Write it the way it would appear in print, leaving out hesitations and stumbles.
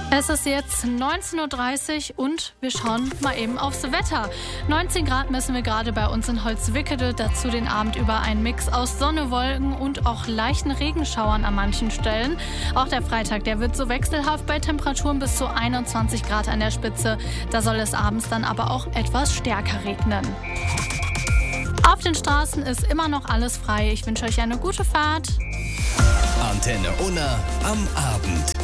Es ist jetzt 19:30 Uhr und wir schauen mal eben aufs Wetter. 19 Grad messen wir gerade bei uns in Holzwickede. Dazu den Abend über ein Mix aus Sonne, Wolken und auch leichten Regenschauern an manchen Stellen. Auch der Freitag, der wird so wechselhaft bei Temperaturen bis zu 21 Grad an der Spitze. Da soll es abends dann aber auch etwas stärker regnen. Auf den Straßen ist immer noch alles frei. Ich wünsche euch eine gute Fahrt. Antenne Unna am Abend.